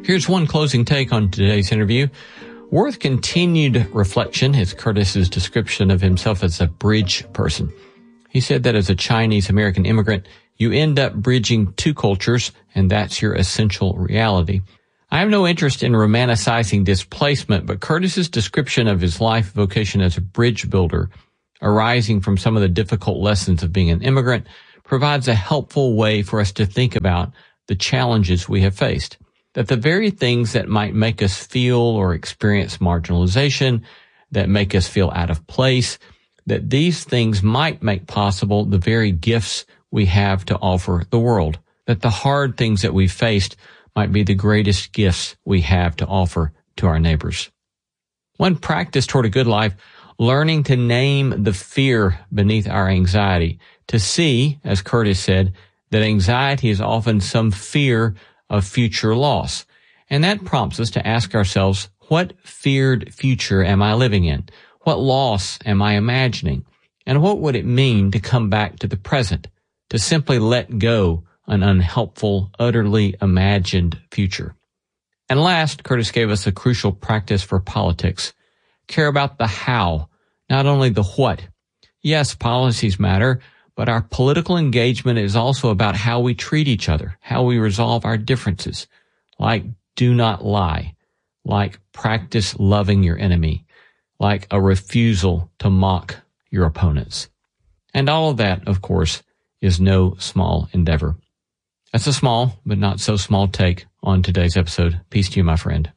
Here's one closing take on today's interview. Worth continued reflection is Curtis's description of himself as a bridge person. He said that as a Chinese-American immigrant, you end up bridging two cultures, and that's your essential reality. I have no interest in romanticizing displacement, but Curtis's description of his life vocation as a bridge builder, arising from some of the difficult lessons of being an immigrant, provides a helpful way for us to think about the challenges we have faced. That the very things that might make us feel or experience marginalization, that make us feel out of place, that these things might make possible the very gifts we have to offer the world. That the hard things that we faced might be the greatest gifts we have to offer to our neighbors. One practice toward a good life, learning to name the fear beneath our anxiety, to see, as Curtis said, that anxiety is often some fear of future loss. And that prompts us to ask ourselves, what feared future am I living in? What loss am I imagining? And what would it mean to come back to the present, to simply let go an unhelpful, utterly imagined future? And last, Curtis gave us a crucial practice for politics. Care about the how, not only the what. Yes, policies matter, but our political engagement is also about how we treat each other, how we resolve our differences, like do not lie, like practice loving your enemy, like a refusal to mock your opponents. And all of that, of course, is no small endeavor. That's a small, but not so small take on today's episode. Peace to you, my friend.